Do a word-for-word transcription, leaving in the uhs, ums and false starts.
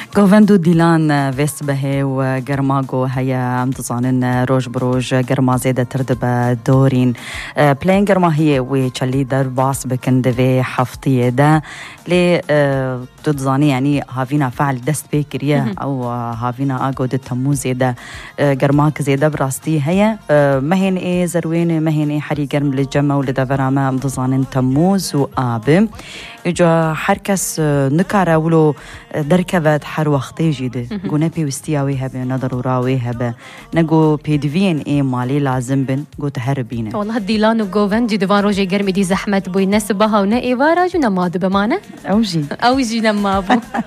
گووندو دیلان ویس به و گرماگو هیا امتزانن روج بروج گرمازیده ترد به دورین پلین گرماهیه وی چلی در باس بکنده و حفطیه ده لی تدزانی یعنی هاوینا فعل دست بکریه او هاوینا آگو ده تموزی ده گرماک زیده براستی هیا مهین ای زروین مهین ای حری گرم لجمع و لدورامه امتزانن تموز و آب اجا هر کس نکاره ولو درکبت هر وقتی جیده گونه پیوستیاوی هبه ندروراوی هبه نگو پیدوین ای مالی لازم بن گو تهر بینه والله دیلان و گوون جی دوان روژه گرمی دی زحمت بوی نسبها و نه ایوارا جو نماد بمانه اوجی اوجی نمابو